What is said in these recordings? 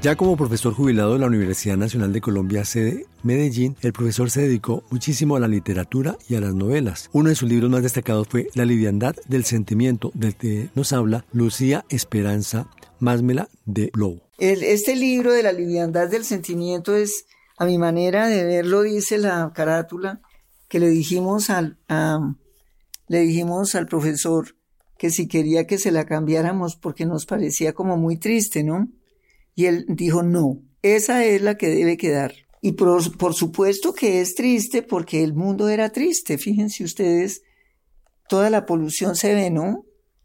Ya como profesor jubilado de la Universidad Nacional de Colombia, sede Medellín, el profesor se dedicó muchísimo a la literatura y a las novelas. Uno de sus libros más destacados fue La liviandad del sentimiento, del que nos habla Lucía Esperanza Másmela de Lobo. Este libro de La liviandad del sentimiento es, a mi manera de verlo, dice la carátula, que le dijimos al profesor que si quería que se la cambiáramos porque nos parecía como muy triste, ¿no? Y él dijo, no, esa es la que debe quedar. Y por supuesto que es triste porque el mundo era triste. Fíjense ustedes, toda la polución se ve, ¿no?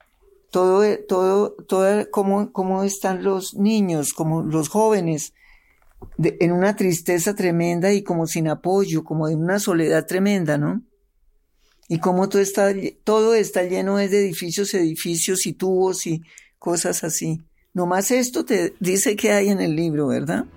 Cómo están los niños, como los jóvenes, en una tristeza tremenda y como sin apoyo, como en una soledad tremenda, ¿no? Y cómo todo está lleno de edificios y tubos y cosas así. Nomás esto te dice que hay en el libro, ¿verdad?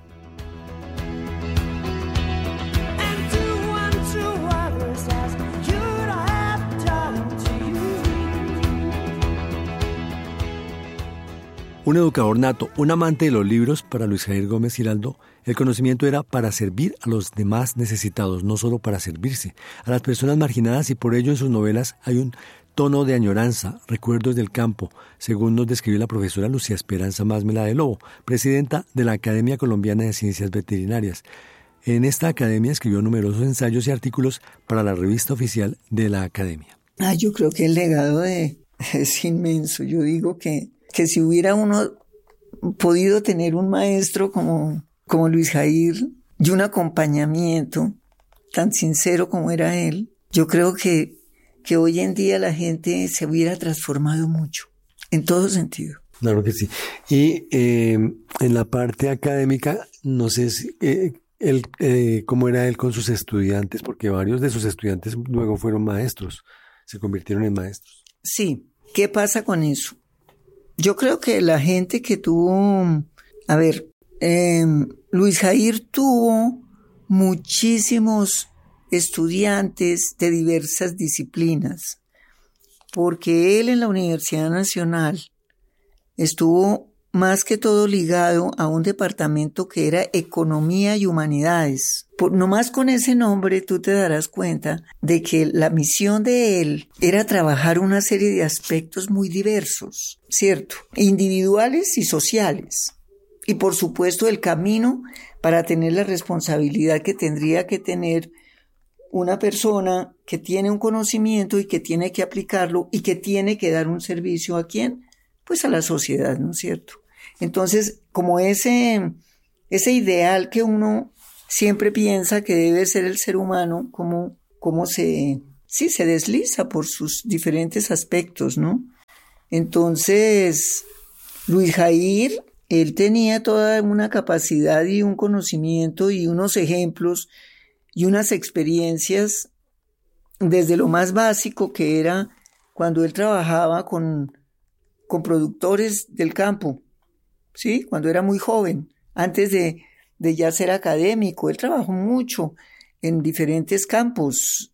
Un educador nato, un amante de los libros, para Luis Jair Gómez Giraldo, el conocimiento era para servir a los demás necesitados, no solo para servirse a las personas marginadas, y por ello en sus novelas hay un tono de añoranza, recuerdos del campo, según nos describió la profesora Lucía Esperanza Másmela de Lobo, presidenta de la Academia Colombiana de Ciencias Veterinarias. En esta academia escribió numerosos ensayos y artículos para la revista oficial de la academia. Yo creo que el legado es inmenso. Yo digo que si hubiera uno podido tener un maestro como Luis Jair y un acompañamiento tan sincero como era él, yo creo que hoy en día la gente se hubiera transformado mucho, en todo sentido. Claro que sí. Y en la parte académica, no sé si, cómo era él con sus estudiantes, porque varios de sus estudiantes luego fueron maestros, se convirtieron en maestros. Sí, ¿qué pasa con eso? Yo creo que la gente que tuvo... Luis Jair tuvo muchísimos estudiantes de diversas disciplinas, porque él en la Universidad Nacional estuvo más que todo ligado a un departamento que era Economía y Humanidades. Nomás con ese nombre tú te darás cuenta de que la misión de él era trabajar una serie de aspectos muy diversos, ¿cierto? Individuales y sociales. Y por supuesto el camino para tener la responsabilidad que tendría que tener una persona que tiene un conocimiento y que tiene que aplicarlo y que tiene que dar un servicio ¿a quién? Pues a la sociedad, ¿no es cierto? Entonces, como ese ideal que uno siempre piensa que debe ser el ser humano, como se desliza por sus diferentes aspectos, ¿no? Entonces, Luis Jair, él tenía toda una capacidad y un conocimiento y unos ejemplos y unas experiencias desde lo más básico que era cuando él trabajaba con productores del campo, ¿sí? Cuando era muy joven, antes de ya ser académico. Él trabajó mucho en diferentes campos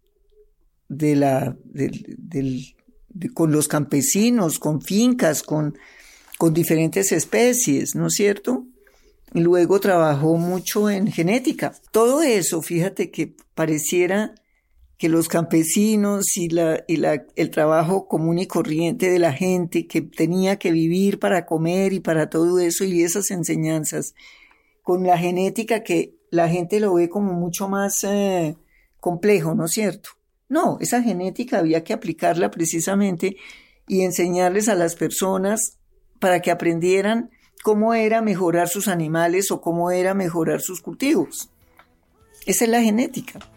con los campesinos, con fincas, con diferentes especies, ¿no es cierto? Y luego trabajó mucho en genética. Todo eso, fíjate que pareciera que los campesinos y el trabajo común y corriente de la gente que tenía que vivir para comer y para todo eso y esas enseñanzas, con la genética que la gente lo ve como mucho más complejo, ¿no es cierto? No, esa genética había que aplicarla precisamente y enseñarles a las personas para que aprendieran cómo era mejorar sus animales o cómo era mejorar sus cultivos. Esa es la genética.